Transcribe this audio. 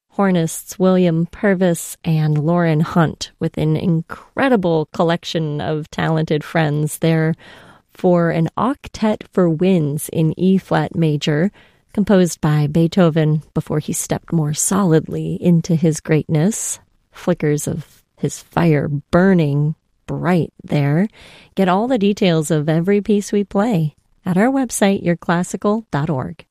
Hornists William Purvis and Lauren Hunt with an incredible collection of talented friends there for an octet for winds in E-flat major, composed by Beethoven before he stepped more solidly into his greatness. Flickers of his fire burning bright there. Get all the details of every piece we play at our website, yourclassical.org.